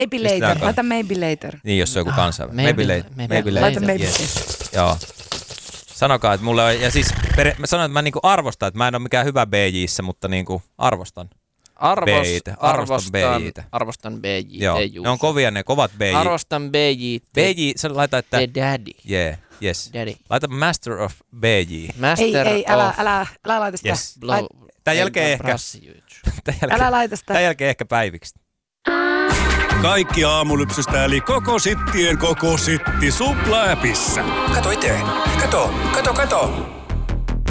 Maybe later. Laita maybe later. Niin, jos se on joku kansainvälinen. Maybe later. Laita maybe yes. Joo. Sanokaa, että mulle on, ja siis mä sanon, että mä niinku arvostan, että mä en ole mikään hyvä BJ:ssä, mutta niinku arvostan. Arvostan BJ. Joo, ne on kovia ne kovat BJ. Arvostan BJ. BJ, sä laita, että... The daddy. Yeah, yes. Daddy. Laita Master of BJ. Ei, älä laita sitä. Yes. Tän jälkeen ehkä... Älä laita sitä. Tän jälkeen ehkä päiviksi. Kaikki Aamulypsystä eli koko sittien koko sitti Supla-appissa. Kato itse. Kato.